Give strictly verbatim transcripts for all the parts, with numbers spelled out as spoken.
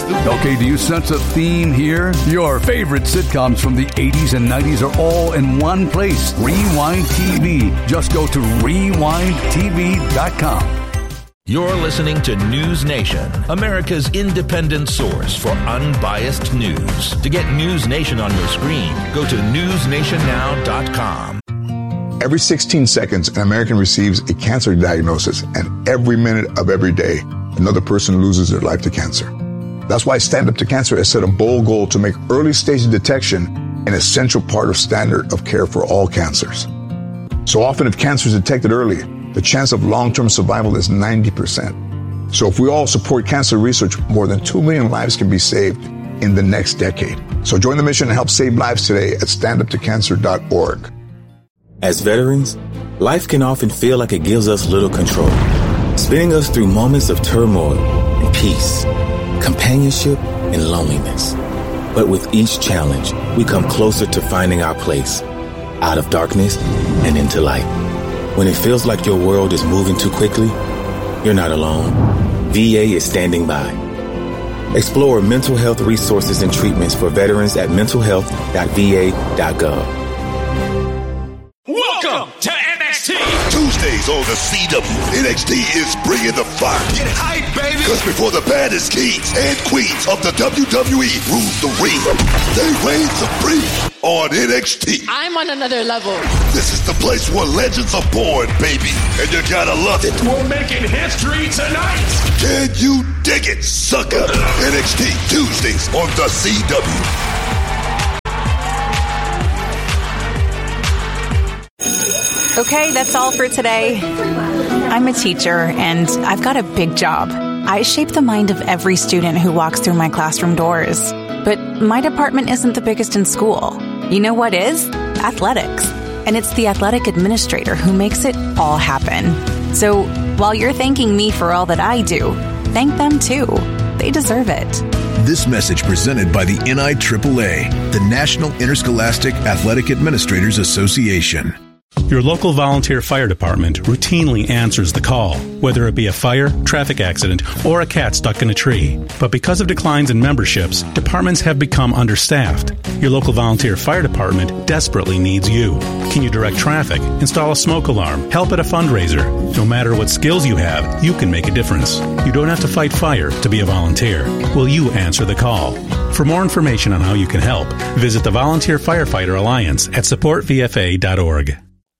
Okay, do you sense a theme here? Your favorite sitcoms from the eighties and nineties are all in one place. Rewind T V. Just go to rewind t v dot com. You're listening to News Nation, America's independent source for unbiased news. To get News Nation on your screen, go to news nation now dot com. Every sixteen seconds, an American receives a cancer diagnosis, and every minute of every day, another person loses their life to cancer. That's why Stand Up to Cancer has set a bold goal to make early stage detection an essential part of standard of care for all cancers. So often, if cancer is detected early, the chance of long-term survival is ninety percent. So if we all support cancer research, more than two million lives can be saved in the next decade. So join the mission and help save lives today at stand up to cancer dot org. As veterans, life can often feel like it gives us little control, spinning us through moments of turmoil and peace, companionship and loneliness. But with each challenge, we come closer to finding our place, out of darkness and into light. When it feels like your world is moving too quickly, you're not alone. V A is standing by. Explore mental health resources and treatments for veterans at mental health dot v a dot gov. Welcome to N X T. Tuesdays on the C W, N X T is bringing the fire. Get hype, baby. Because before the baddest kings and queens of the W W E rule the ring, they reign supreme on N X T. I'm on another level. This is the place where legends are born, baby. And you gotta love it. We're making history tonight. Can you dig it, sucker? N X T, Tuesdays on the C W. Okay, that's all for today. I'm a teacher, and I've got a big job. I shape the mind of every student who walks through my classroom doors. But my department isn't the biggest in school. You know what is? Athletics. And it's the athletic administrator who makes it all happen. So while you're thanking me for all that I do, thank them too. They deserve it. This message presented by the N I A A A, the National Interscholastic Athletic Administrators Association. Your local volunteer fire department routinely answers the call, whether it be a fire, traffic accident, or a cat stuck in a tree. But because of declines in memberships, departments have become understaffed. Your local volunteer fire department desperately needs you. Can you direct traffic, install a smoke alarm, help at a fundraiser? No matter what skills you have, you can make a difference. You don't have to fight fire to be a volunteer. Will you answer the call? For more information on how you can help, visit the Volunteer Firefighter Alliance at support v f a dot org.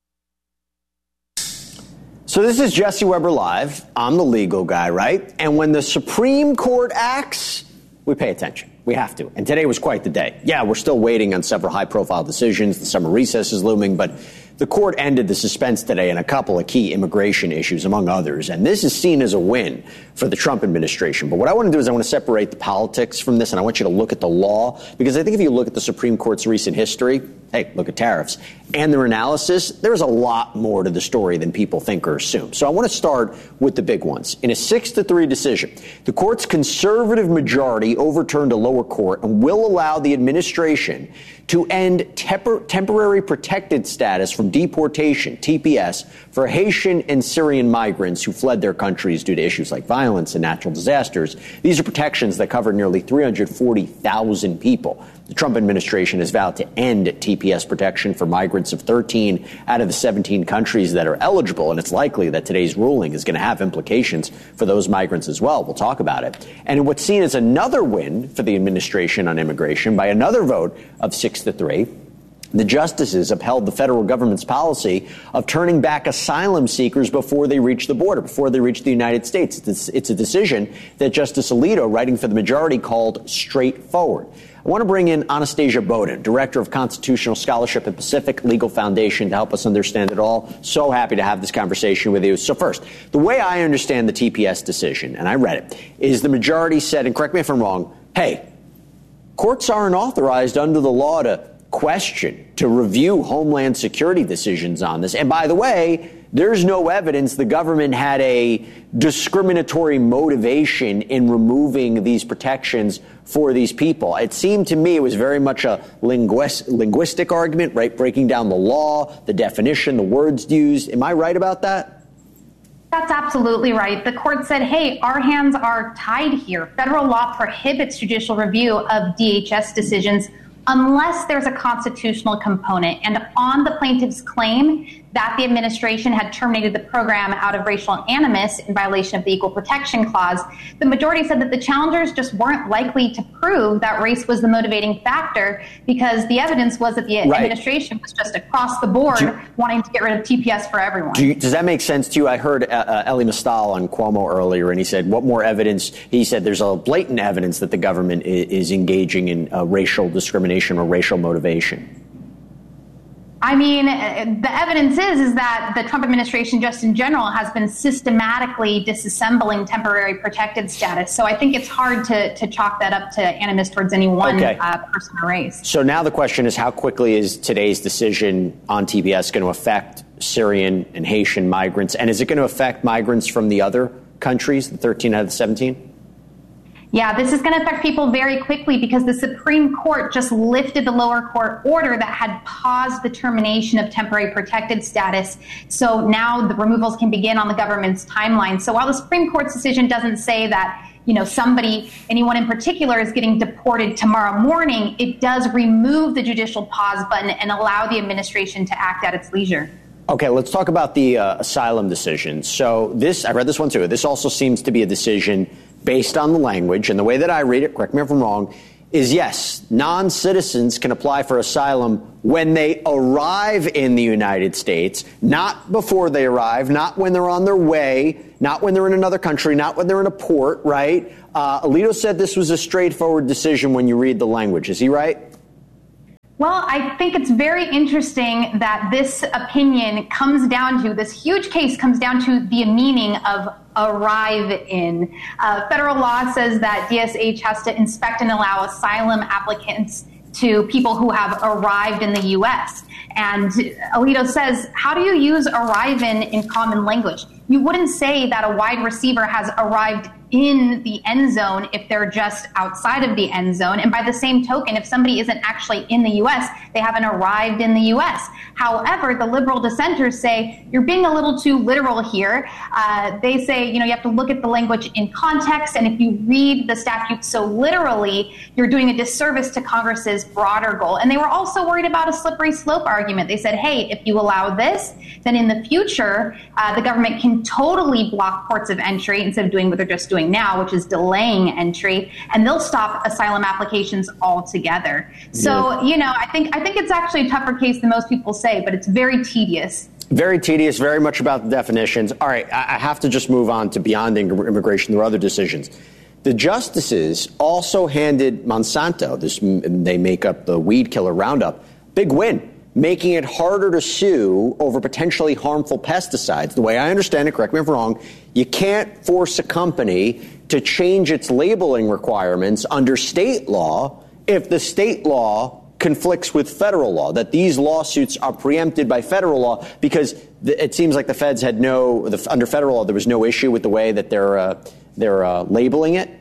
So this is Jesse Weber Live. I'm the legal guy, right? And when the Supreme Court acts, we pay attention. We have to. And today was quite the day. Yeah, we're still waiting on several high-profile decisions. The summer recess is looming, but the court ended the suspense today in a couple of key immigration issues, among others. And this is seen as a win for the Trump administration. But what I want to do is I want to separate the politics from this, and I want you to look at the law, because I think if you look at the Supreme Court's recent history, hey, look at tariffs, and their analysis, there's a lot more to the story than people think or assume. So I want to start with the big ones. In a six to three decision, the court's conservative majority overturned a lower court and will allow the administration to end tempor- temporary protected status from deportation, T P S, for Haitian and Syrian migrants who fled their countries due to issues like violence and natural disasters. These are protections that cover nearly three hundred forty thousand people. The Trump administration has vowed to end T P S protection for migrants of thirteen out of the seventeen countries that are eligible, and it's likely that today's ruling is going to have implications for those migrants as well. We'll talk about it. And what's seen as another win for the administration on immigration by another vote of six to three, the justices upheld the federal government's policy of turning back asylum seekers before they reach the border, before they reach the United States. It's, it's a decision that Justice Alito, writing for the majority, called straightforward. I want to bring in Anastasia Bowden, Director of Constitutional Scholarship at Pacific Legal Foundation, to help us understand it all. So happy to have this conversation with you. So first, the way I understand the T P S decision, and I read it, is the majority said, and correct me if I'm wrong, hey, courts aren't authorized under the law to question, to review Homeland Security decisions on this. And by the way, there's no evidence the government had a discriminatory motivation in removing these protections for these people. It seemed to me it was very much a linguist, linguistic argument, right? Breaking down the law, the definition, the words used. Am I right about that? That's absolutely right. The court said, hey, our hands are tied here. Federal law prohibits judicial review of D H S decisions unless there's a constitutional component. And on the plaintiff's claim that the administration had terminated the program out of racial animus in violation of the Equal Protection Clause, the majority said that the challengers just weren't likely to prove that race was the motivating factor because the evidence was that the right. administration was just across the board you, wanting to get rid of T P S for everyone. Do you, does that make sense to you? I heard uh, Elie Mystal on Cuomo earlier, and he said, what more evidence? He said there's a blatant evidence that the government is, is engaging in uh, racial discrimination or racial motivation. I mean, the evidence is, is that the Trump administration, just in general, has been systematically disassembling temporary protected status. So I think it's hard to, to chalk that up to animus towards any one okay. uh, person or race. So now the question is, how quickly is today's decision on T P S going to affect Syrian and Haitian migrants? And is it going to affect migrants from the other countries, the thirteen out of the seventeen? Yeah, this is going to affect people very quickly because the Supreme Court just lifted the lower court order that had paused the termination of temporary protected status. So now the removals can begin on the government's timeline. So while the Supreme Court's decision doesn't say that, you know, somebody, anyone in particular is getting deported tomorrow morning, it does remove the judicial pause button and allow the administration to act at its leisure. Okay, let's talk about the uh, asylum decision. So this, I read this one too. This also seems to be a decision based on the language, and the way that I read it, correct me if I'm wrong, is yes, non-citizens can apply for asylum when they arrive in the United States, not before they arrive, not when they're on their way, not when they're in another country, not when they're in a port, right? Uh, Alito said this was a straightforward decision when you read the language. Is he right? Well, I think it's very interesting that this opinion comes down to, this huge case comes down to the meaning of arrive in. Uh, federal law says that D S H has to inspect and allow asylum applicants to people who have arrived in the U S. And Alito says, how do you use arrive in in common language? You wouldn't say that a wide receiver has arrived in the end zone if they're just outside of the end zone. And by the same token, if somebody isn't actually in the U S, they haven't arrived in the U S. However, the liberal dissenters say you're being a little too literal here. Uh, they say, you know, you have to look at the language in context. And if you read the statute so literally, you're doing a disservice to Congress's broader goal. And they were also worried about a slippery slope argument. They said, hey, if you allow this, then in the future, uh, the government can totally block ports of entry instead of doing what they're just doing now, which is delaying entry, and they'll stop asylum applications altogether. So, yeah. you know, I think I think it's actually a tougher case than most people say, but it's very tedious. Very tedious, very much about the definitions. All right, I have to just move on to beyond immigration. There are other decisions. The justices also handed Monsanto, this, they make up the weed killer Roundup, big win, making it harder to sue over potentially harmful pesticides. The way I understand it, correct me if I'm wrong, you can't force a company to change its labeling requirements under state law if the state law conflicts with federal law, that these lawsuits are preempted by federal law, because it seems like the feds had no, the, under federal law, there was no issue with the way that they're, uh, they're uh, labeling it.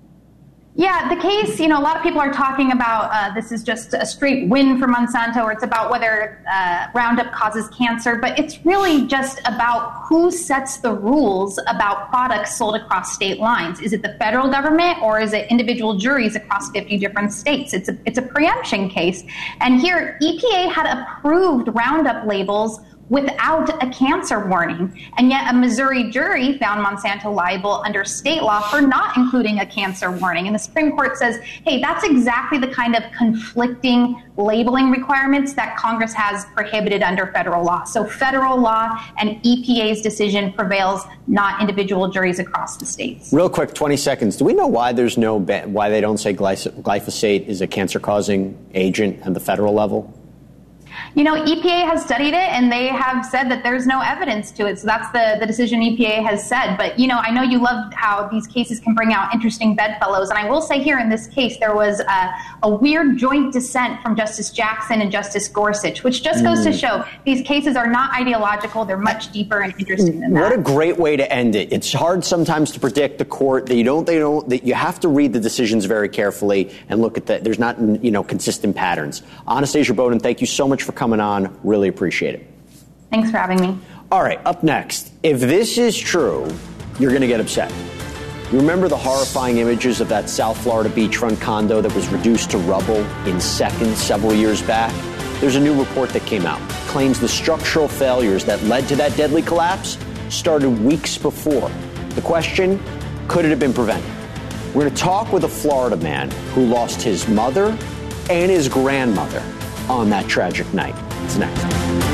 Yeah, the case, you know, a lot of people are talking about uh, this is just a straight win for Monsanto, or it's about whether uh, Roundup causes cancer, but it's really just about who sets the rules about products sold across state lines. Is it the federal government, or is it individual juries across fifty different states? It's a, it's a preemption case. And here, E P A had approved Roundup labels without a cancer warning. And yet a Missouri jury found Monsanto liable under state law for not including a cancer warning. And the Supreme Court says, hey, that's exactly the kind of conflicting labeling requirements that Congress has prohibited under federal law. So federal law and E P A's decision prevails, not individual juries across the states. Real quick, twenty seconds. Do we know why there's no, why they don't say glyphosate is a cancer-causing agent at the federal level? You know, E P A has studied it, and they have said that there's no evidence to it. So that's the, the decision E P A has said. But, you know, I know you loved how these cases can bring out interesting bedfellows. And I will say here in this case, there was a, a weird joint dissent from Justice Jackson and Justice Gorsuch, which just goes mm. to show these cases are not ideological. They're much deeper and interesting than that. What a great way to end it. It's hard sometimes to predict the court. That you don't, they don't, that you have to read the decisions very carefully and look at that. There's not, you know, consistent patterns. Anastasia Boden, thank you so much for coming on. Really appreciate it. Thanks for having me. All right, up next. If this is true, you're going to get upset. You remember the horrifying images of that South Florida beachfront condo that was reduced to rubble in seconds several years back? There's a new report that came out. Claims the structural failures that led to that deadly collapse started weeks before. The question, could it have been prevented? We're going to talk with a Florida man who lost his mother and his grandmother on that tragic night. It's next.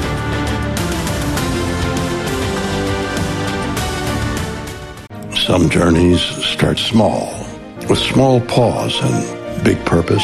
Some journeys start small, with small pause and big purpose.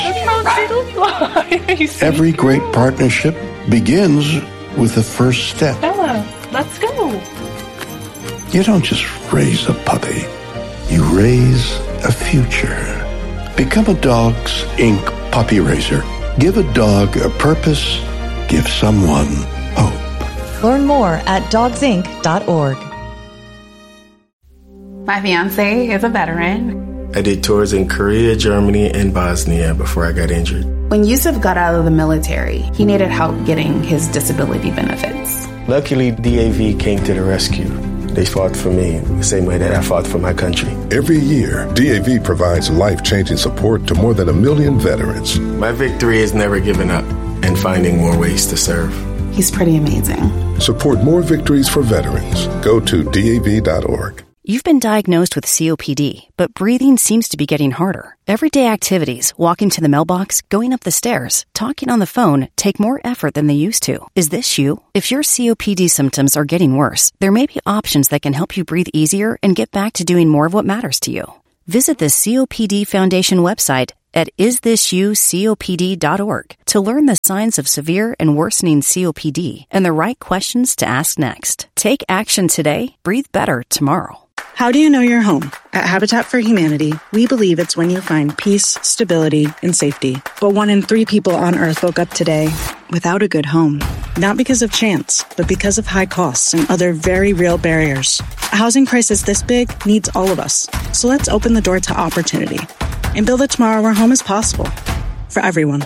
Every great partnership begins with the first step. Bella, let's go. You don't just raise a puppy, you raise a future. Become a Dogs Incorporated puppy raiser. Give a dog a purpose, give someone hope. Learn more at dogs inc dot org. My fiance is a veteran. I did tours in Korea, Germany, and Bosnia before I got injured. When Yusuf got out of the military, he needed help getting his disability benefits. Luckily, D A V came to the rescue. They fought for me the same way that I fought for my country. Every year, D A V provides life-changing support to more than a million veterans. My victory is never giving up and finding more ways to serve. He's pretty amazing. Support more victories for veterans. Go to D A V dot org. You've been diagnosed with C O P D, but breathing seems to be getting harder. Everyday activities, walking to the mailbox, going up the stairs, talking on the phone, take more effort than they used to. Is this you? If your C O P D symptoms are getting worse, there may be options that can help you breathe easier and get back to doing more of what matters to you. Visit the C O P D Foundation website at is this you C O P D dot org to learn the signs of severe and worsening C O P D and the right questions to ask next. Take action today. Breathe better tomorrow. How do you know you're home? At Habitat for Humanity, we believe it's when you find peace, stability, and safety. But one in three people on Earth woke up today without a good home. Not because of chance, but because of high costs and other very real barriers. A housing crisis this big needs all of us. So let's open the door to opportunity and build a tomorrow where home is possible for everyone.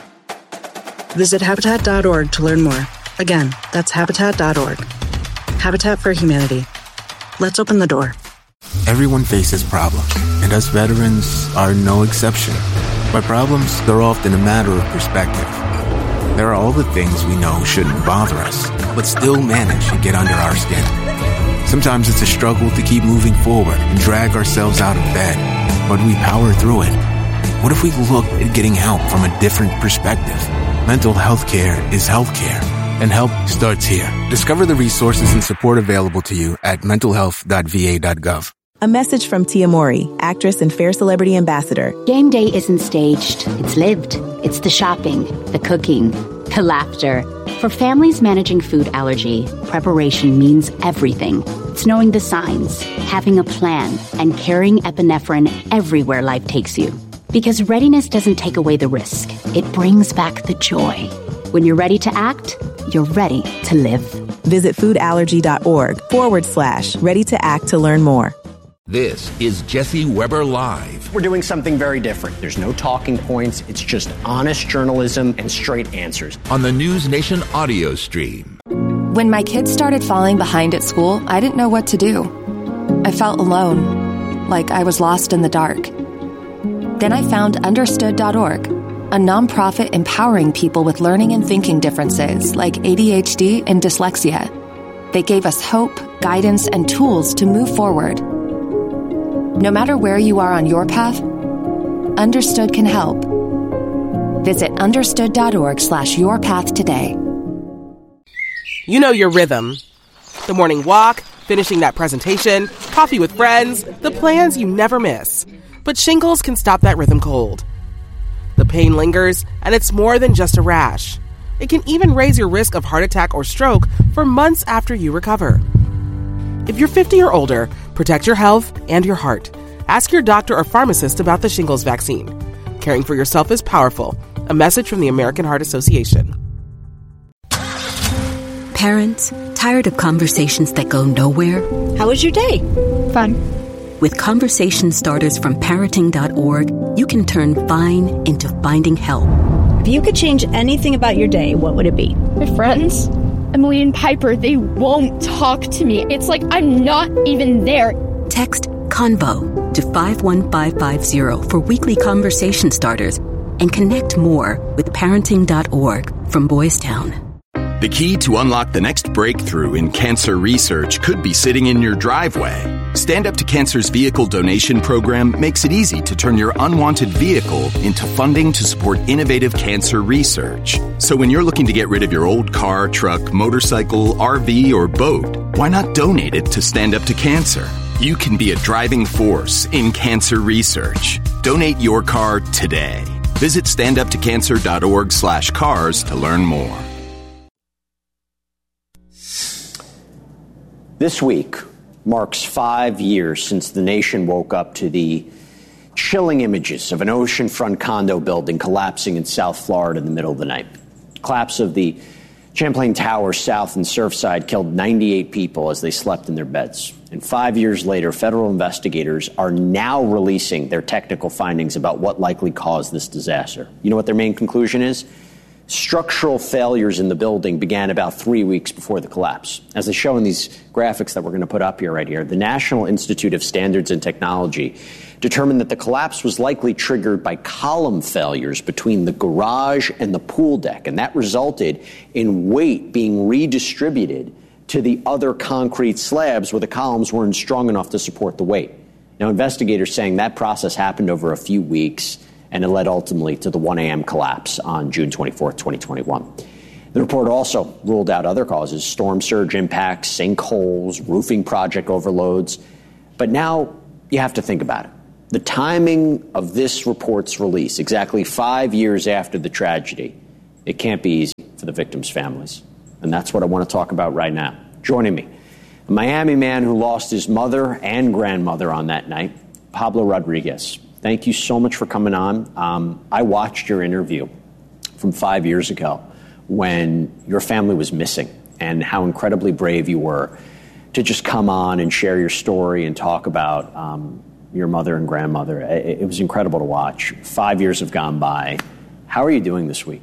Visit Habitat dot org to learn more. Again, that's Habitat dot org. Habitat for Humanity. Let's open the door. Everyone faces problems, and us veterans are no exception. But problems, they're often a matter of perspective. There are all the things we know shouldn't bother us, but still manage to get under our skin. Sometimes it's a struggle to keep moving forward and drag ourselves out of bed, but we power through it. What if we looked at getting help from a different perspective? Mental health care is health care, and help starts here. Discover the resources and support available to you at mental health dot v a dot gov. A message from Tia Mori, actress and Fair Celebrity Ambassador. Game day isn't staged, it's lived. It's the shopping, the cooking, the laughter. For families managing food allergy, preparation means everything. It's knowing the signs, having a plan, and carrying epinephrine everywhere life takes you. Because readiness doesn't take away the risk, it brings back the joy. When you're ready to act, you're ready to live. Visit foodallergy.org forward slash ready to act to learn more. This is Jesse Weber Live. We're doing something very different. There's no talking points. It's just honest journalism and straight answers. On the News Nation audio stream. When my kids started falling behind at school, I didn't know what to do. I felt alone, like I was lost in the dark. Then I found understood dot org, a nonprofit empowering people with learning and thinking differences like A D H D and dyslexia. They gave us hope, guidance, and tools to move forward. No matter where you are on your path, Understood can help. Visit understood dot org slash your path today. You know your rhythm. The morning walk, finishing that presentation, coffee with friends, the plans you never miss. But shingles can stop that rhythm cold. The pain lingers, and it's more than just a rash. It can even raise your risk of heart attack or stroke for months after you recover. If you're fifty or older, protect your health and your heart. Ask your doctor or pharmacist about the shingles vaccine. Caring for yourself is powerful. A message from the American Heart Association. Parents, tired of conversations that go nowhere? How was your day? Fun. With conversation starters from parenting dot org, you can turn fine into finding help. If you could change anything about your day, what would it be? Your friends? Emily and Piper, they won't talk to me. It's like I'm not even there. Text CONVO to five one five five zero for weekly conversation starters and connect more with parenting dot org from Boys Town. The key to unlock the next breakthrough in cancer research could be sitting in your driveway. Stand Up to Cancer's vehicle donation program makes it easy to turn your unwanted vehicle into funding to support innovative cancer research. So when you're looking to get rid of your old car, truck, motorcycle, R V, or boat, why not donate it to Stand Up to Cancer? You can be a driving force in cancer research. Donate your car today. Visit standuptocancer.org slash cars to learn more. This week marks five years since the nation woke up to the chilling images of an oceanfront condo building collapsing in South Florida in the middle of the night. Collapse of the Champlain Towers south in Surfside killed ninety-eight people as they slept in their beds. And five years later, federal investigators are now releasing their technical findings about what likely caused this disaster. You know what their main conclusion is? Structural failures in the building began about three weeks before the collapse. As they show in these graphics that we're going to put up here right here, the National Institute of Standards and Technology determined that the collapse was likely triggered by column failures between the garage and the pool deck, and that resulted in weight being redistributed to the other concrete slabs where the columns weren't strong enough to support the weight. Now, investigators saying that process happened over a few weeks, and it led ultimately to the one a.m. collapse on June twenty-fourth, twenty twenty-one. The report also ruled out other causes: storm surge impacts, sinkholes, roofing project overloads. But now you have to think about it. The timing of this report's release, exactly five years after the tragedy, it can't be easy for the victims' families. And that's what I want to talk about right now. Joining me, a Miami man who lost his mother and grandmother on that night, Pablo Rodriguez. Thank you so much for coming on. Um, I watched your interview from five years ago when your family was missing, and how incredibly brave you were to just come on and share your story and talk about um, your mother and grandmother. It, it was incredible to watch. Five years have gone by. How are you doing this week?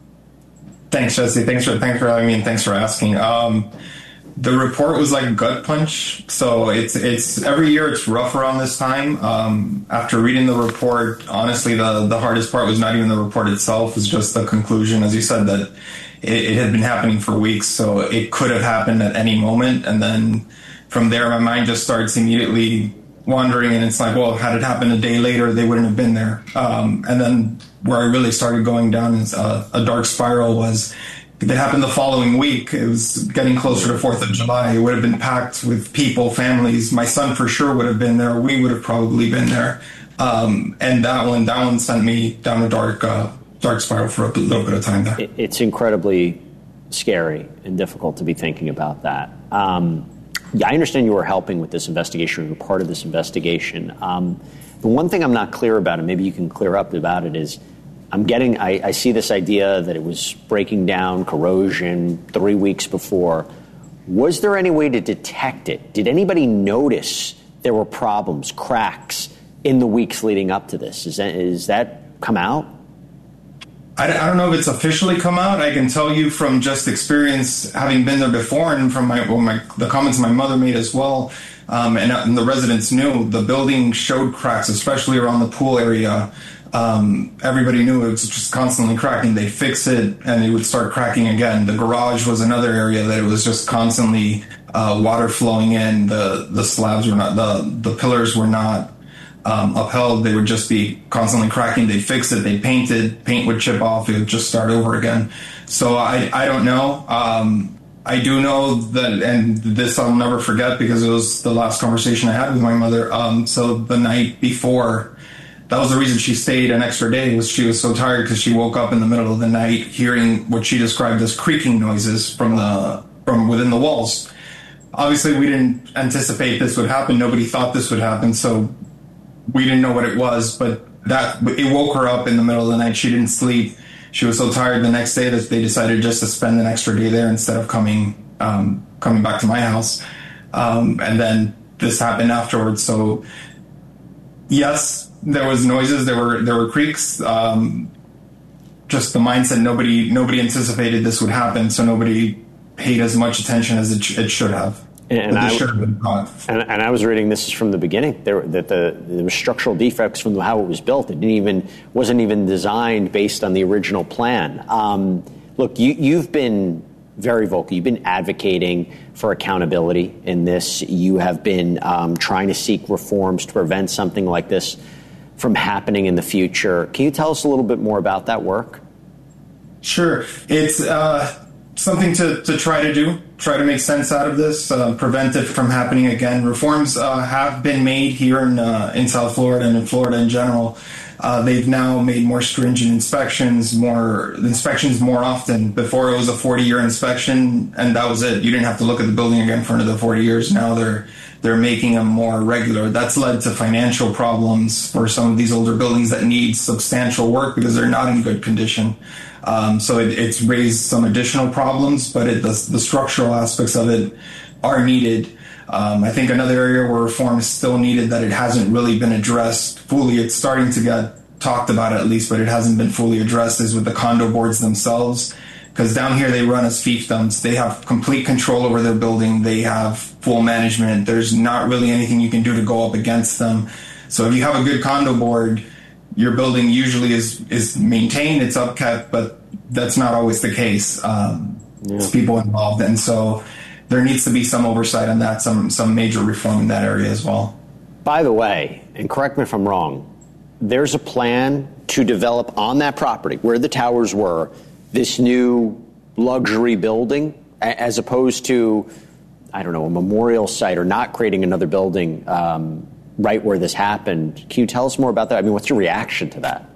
Thanks, Jesse. Thanks for thanks for having me, and thanks for asking. Um, The report was like a gut punch. So it's it's every year it's rough around this time. Um, after reading the report, honestly, the, the hardest part was not even the report itself. It was just the conclusion, as you said, that it, it had been happening for weeks. So it could have happened at any moment. And then from there, my mind just starts immediately wandering. And it's like, well, had it happened a day later, they wouldn't have been there. Um, and then where I really started going down a, a dark spiral was, if it happened the following week, it was getting closer to fourth of July. It would have been packed with people, families. My son for sure would have been there. We would have probably been there. Um, and that one, that one sent me down a dark, uh, dark spiral for a little bit of time there. It's incredibly scary and difficult to be thinking about that. Um, yeah, I understand you were helping with this investigation. You were part of this investigation. Um, the one thing I'm not clear about, and maybe you can clear up about it, is I'm getting, I, I see this idea that it was breaking down, corrosion, three weeks before. Was there any way to detect it? Did anybody notice there were problems, cracks in the weeks leading up to this? Is that, is that come out? I, I don't know if it's officially come out. I can tell you from just experience, having been there before, and from my, well, my the comments my mother made as well, um, and, and the residents knew, the building showed cracks, especially around the pool area. Um, everybody knew it was just constantly cracking. They'd fix it and it would start cracking again. The garage was another area that it was just constantly uh, water flowing in. The the slabs were not, the, the pillars were not um, upheld. They would just be constantly cracking. They'd fix it. They painted. Paint would chip off. It would just start over again. So I, I don't know. Um, I do know that, and this I'll never forget because it was the last conversation I had with my mother. Um, so the night before, that was the reason she stayed an extra day, was she was so tired because she woke up in the middle of the night hearing what she described as creaking noises from the from within the walls. Obviously, we didn't anticipate this would happen. Nobody thought this would happen, so we didn't know what it was. But that it woke her up in the middle of the night. She didn't sleep. She was so tired the next day that they decided just to spend an extra day there instead of coming um, coming back to my house. Um, and then this happened afterwards. So yes, there was noises, there were there were creaks. Um, just the mindset, nobody nobody anticipated this would happen, so nobody paid as much attention as it, sh- it should have. And I, and, and I was reading this is from the beginning there, that the there was structural defects from how it was built. It didn't even wasn't even designed based on the original plan. Um, look, you, you've been very vocal. You've been advocating for accountability in this. You have been um, trying to seek reforms to prevent something like this from happening in the future. Can you tell us a little bit more about that work? Sure. It's uh, something to, to try to do, try to make sense out of this, uh, prevent it from happening again. Reforms uh, have been made here in, uh, in South Florida and in Florida in general. Uh, they've now made more stringent inspections, more inspections more often. Before it was a forty-year inspection, and that was it. You didn't have to look at the building again for another forty years. Now they're they're making them more regular. That's led to financial problems for some of these older buildings that need substantial work because they're not in good condition. Um, so it, it's raised some additional problems, but it, the, the structural aspects of it are needed. Um, I think another area where reform is still needed that it hasn't really been addressed fully, it's starting to get talked about at least, but it hasn't been fully addressed, is with the condo boards themselves. Because down here they run as fiefdoms. They have complete control over their building. They have full management. There's not really anything you can do to go up against them. So if you have a good condo board, your building usually is, is maintained, it's upkept, but that's not always the case. Um, yeah. It's people involved. And so there needs to be some oversight on that, some some major reform in that area as well. By the way, and correct me if I'm wrong, there's a plan to develop on that property where the towers were this new luxury building, as opposed to, I don't know, a memorial site or not creating another building um, right where this happened. Can you tell us more about that? I mean, what's your reaction to that?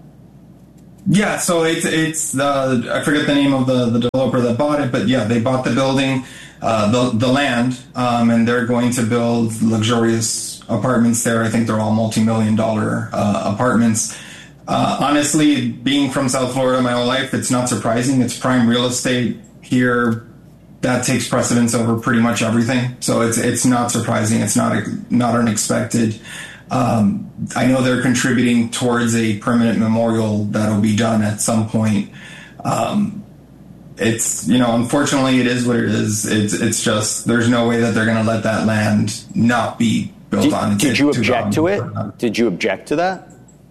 Yeah, so it's, it's the, I forget the name of the, the developer that bought it, but yeah, they bought the building, uh, the, the land, um, and they're going to build luxurious apartments there. I think they're all multi-million dollar uh, apartments. Uh, honestly, being from South Florida my whole life, it's not surprising. It's prime real estate here. That takes precedence over pretty much everything. So it's it's not surprising. It's not not unexpected. Um, I know they're contributing towards a permanent memorial that'll be done at some point. Um, it's, you know, unfortunately, it is what it is. It's it's just there's no way that they're going to let that land not be built did, on. Did you object to it? Did you object to that?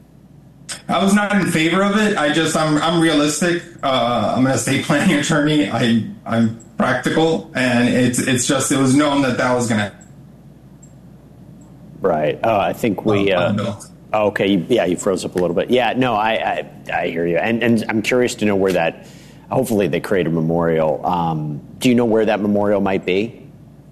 I was not in favor of it. I just, I'm, I'm realistic. Uh, I'm an estate planning attorney. I, I'm practical, and it's, it's just, it was known that that was going to. Right. Oh, I think we. Uh, oh, okay. Yeah, you froze up a little bit. Yeah. No, I, I, I hear you, and and I'm curious to know where that. Hopefully, they create a memorial. Um, do you know where that memorial might be?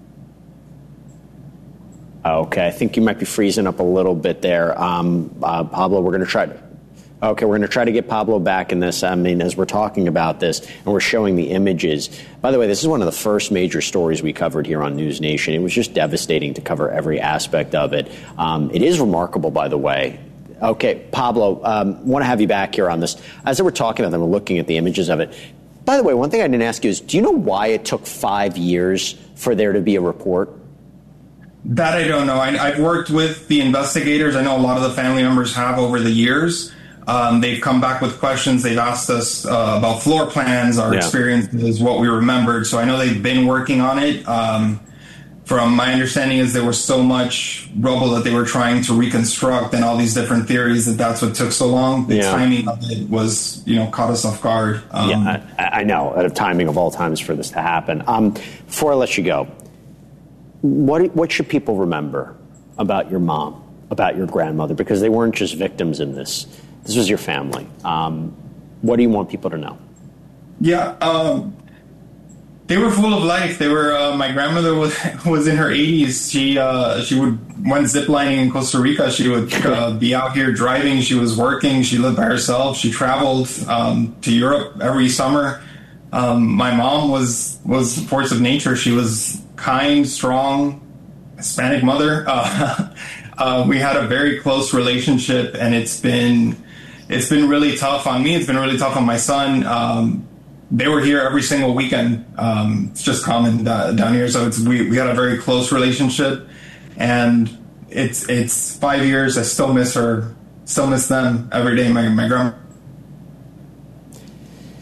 Okay, I think you might be freezing up a little bit there, um, uh, Pablo. We're going to try to. Okay, we're going to try to get Pablo back in this. I mean, as we're talking about this and we're showing the images. By the way, this is one of the first major stories we covered here on News Nation. It was just devastating to cover every aspect of it. Um, it is remarkable, by the way. Okay, Pablo, um, want to have you back here on this. As we're talking about them, we're looking at the images of it. By the way, one thing I didn't ask you is, do you know why it took five years for there to be a report? That I don't know. I, I've worked with the investigators. I know a lot of the family members have over the years. Um, they've come back with questions. They've asked us uh, about floor plans, our yeah. experiences, what we remembered. So I know they've been working on it. Um, from my understanding is there was so much rubble that they were trying to reconstruct and all these different theories that that's what took so long. The yeah. timing of it was, you know, caught us off guard. Um, yeah, I, I know. The timing of all times for this to happen. Um, before I let you go, what what should people remember about your mom, about your grandmother? Because they weren't just victims in this. This was your family. Um, what do you want people to know? Yeah, um, they were full of life. They were. Uh, my grandmother was was in her eighties. She uh, she would went ziplining in Costa Rica. She would uh, be out here driving. She was working. She lived by herself. She traveled um, to Europe every summer. Um, my mom was was a force of nature. She was kind, strong, Hispanic mother. Uh, uh, we had a very close relationship, and it's been. It's been really tough on me. It's been really tough on my son. Um, they were here every single weekend. Um, it's just common uh, down here. So it's, we, we had a very close relationship, and it's it's five years. I still miss her. Still miss them every day. My my grandma.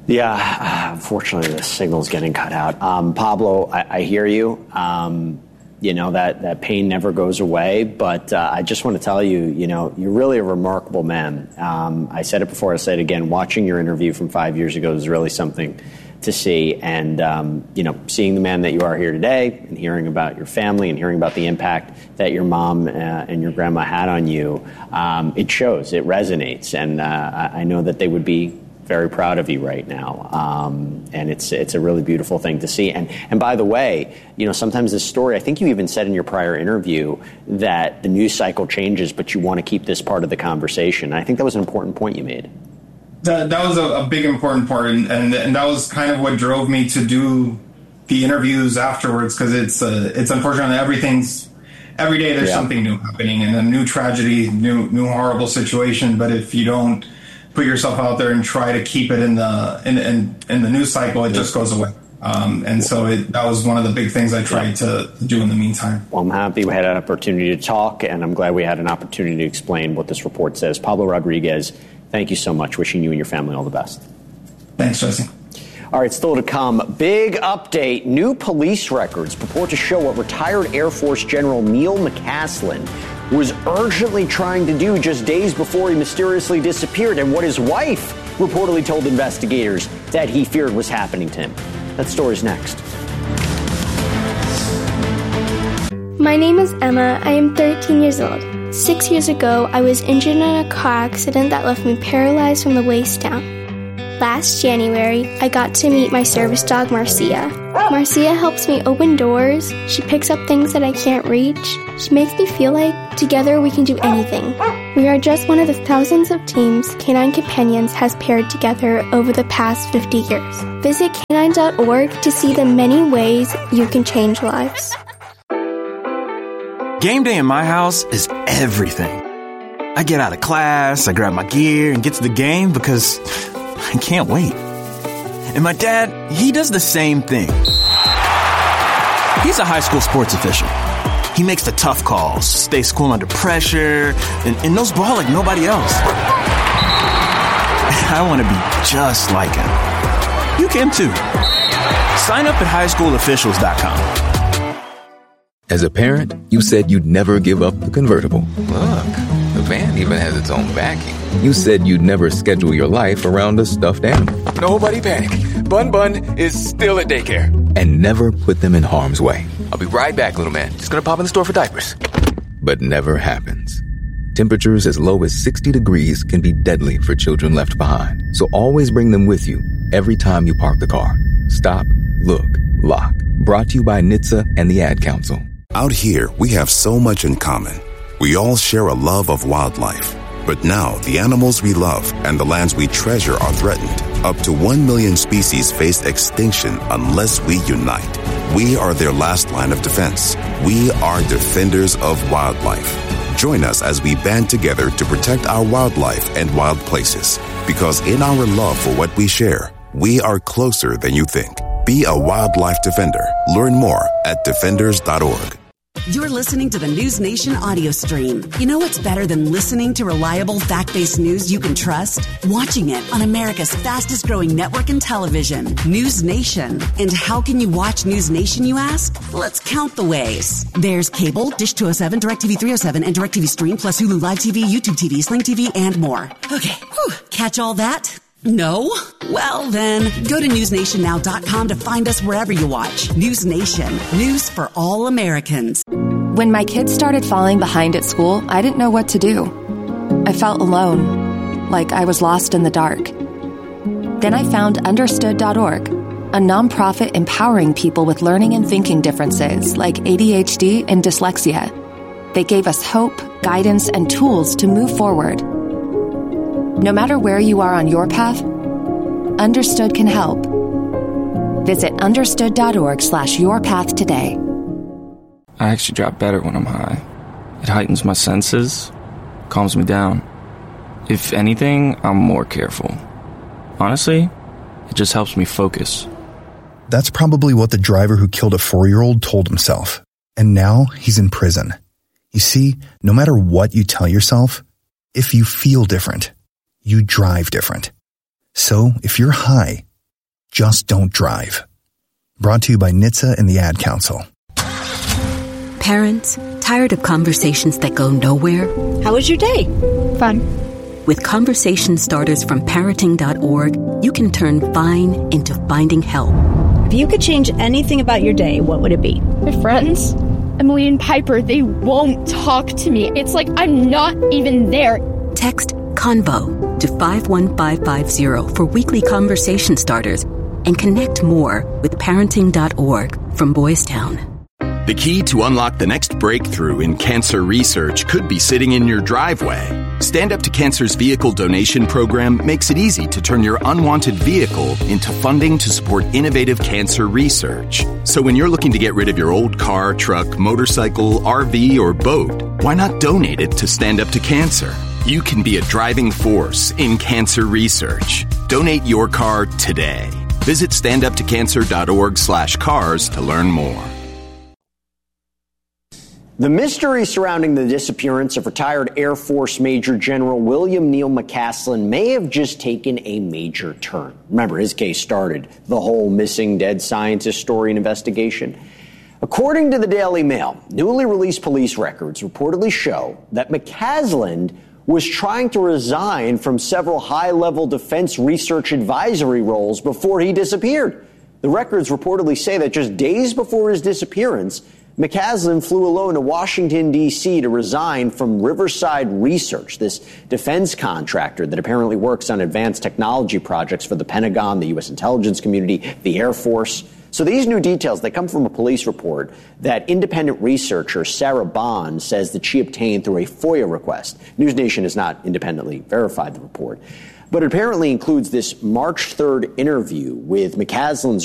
Yeah, unfortunately, the signal's getting cut out. Um, Pablo, I, I hear you. Um, you know, that, that pain never goes away. But uh, I just want to tell you, you know, you're really a remarkable man. Um, I said it before, I'll say it again. Watching your interview from five years ago is really something to see. And, um, you know, seeing the man that you are here today and hearing about your family and hearing about the impact that your mom uh, and your grandma had on you, um, it shows, it resonates. And uh, I know that they would be very proud of you right now. Um, and it's it's a really beautiful thing to see. And and by the way, you know, sometimes this story, I think you even said in your prior interview that the news cycle changes, but you want to keep this part of the conversation. I think that was an important point you made. That, that was a, a big important part, and, and and that was kind of what drove me to do the interviews afterwards, because it's uh, it's unfortunate that everything's every day there's yeah. something new happening and a new tragedy, new new horrible situation. But if you don't put yourself out there and try to keep it in the in in, in the news cycle, it just goes away. Um, and so it, that was one of the big things I tried to do in the meantime. Well, I'm happy we had an opportunity to talk, and I'm glad we had an opportunity to explain what this report says. Pablo Rodriguez, thank you so much. Wishing you and your family all the best. Thanks, Jesse. All right, still to come. Big update. New police records purport to show what retired Air Force General Neil McCaslin was urgently trying to do just days before he mysteriously disappeared, and what his wife reportedly told investigators that he feared was happening to him. That story's next. My name is Emma. I am thirteen years old. Six years ago, I was injured in a car accident that left me paralyzed from the waist down. Last January, I got to meet my service dog, Marcia. Marcia helps me open doors. She picks up things that I can't reach. She makes me feel like together we can do anything. We are just one of the thousands of teams Canine Companions has paired together over the past fifty years. Visit canine dot org to see the many ways you can change lives. Game day in my house is everything. I get out of class, I grab my gear, and get to the game because I can't wait. And my dad, he does the same thing. He's a high school sports official. He makes the tough calls, stays cool under pressure, and, and knows ball like nobody else. I want to be just like him. You can too. Sign up at high school officials dot com. As a parent, you said you'd never give up the convertible. Look, the van even has its own backing. You said you'd never schedule your life around a stuffed animal. Nobody panic. Bun Bun is still at daycare. And never put them in harm's way. I'll be right back, little man. Just gonna pop in the store for diapers. But never happens. Temperatures as low as sixty degrees can be deadly for children left behind. So always bring them with you every time you park the car. Stop, look, lock. Brought to you by N H T S A and the Ad Council. Out here, we have so much in common. We all share a love of wildlife. But now, the animals we love and the lands we treasure are threatened. Up to one million species face extinction unless we unite. We are their last line of defense. We are defenders of wildlife. Join us as we band together to protect our wildlife and wild places. Because in our love for what we share, we are closer than you think. Be a wildlife defender. Learn more at defenders dot org. You're listening to the News Nation audio stream. You know what's better than listening to reliable, fact-based news you can trust? Watching it on America's fastest-growing network in television, News Nation. And how can you watch News Nation, you ask? Let's count the ways. There's cable, Dish two oh seven, DirecTV three oh seven, and DirecTV Stream, plus Hulu Live T V, YouTube T V, Sling T V, and more. Okay, whew. Catch all that? No? Well then, go to news nation now dot com to find us wherever you watch. News Nation. News for all Americans. When my kids started falling behind at school, I didn't know what to do. I felt alone, like I was lost in the dark. Then I found understood dot org, a nonprofit empowering people with learning and thinking differences like A D H D and dyslexia. They gave us hope, guidance, and tools to move forward. No matter where you are on your path, Understood can help. Visit understood dot org slash your path today. I actually drop better when I'm high. It heightens my senses, calms me down. If anything, I'm more careful. Honestly, it just helps me focus. That's probably what the driver who killed a four-year-old told himself. And now he's in prison. You see, no matter what you tell yourself, if you feel different, you drive different. So if you're high, Just don't drive. Brought to you by N H T S A and the Ad Council. Parents, tired of conversations that go nowhere? How was your day? Fun. With conversation starters from parenting dot org, you can turn fine into finding help. If you could change anything about your day, what would it be? My friends, Emily and Piper, they won't talk to me. It's like I'm not even there. Text CONVO to five one five five zero for weekly conversation starters and connect more with parenting dot org from Boys Town. The key to unlock the next breakthrough in cancer research could be sitting in your driveway. Stand Up to Cancer's vehicle donation program makes it easy to turn your unwanted vehicle into funding to support innovative cancer research. So when you're looking to get rid of your old car, truck, motorcycle, R V, or boat, why not donate it to Stand Up to Cancer? You can be a driving force in cancer research. Donate your car today. Visit standuptocancer.org slash cars to learn more. The mystery surrounding the disappearance of retired Air Force Major General William Neal McCaslin may have just taken a major turn. Remember, his case started the whole missing dead scientist story and investigation. According to the Daily Mail, newly released police records reportedly show that McCaslin was trying to resign from several high-level defense research advisory roles before he disappeared. The records reportedly say that just days before his disappearance, McCaslin flew alone to Washington, D C to resign from Riverside Research, this defense contractor that apparently works on advanced technology projects for the Pentagon, the U S intelligence community, the Air Force. So these new details, they come from a police report that independent researcher Sarah Bond says that she obtained through a FOIA request. NewsNation has not independently verified the report, but it apparently includes this March third interview with McCaslin's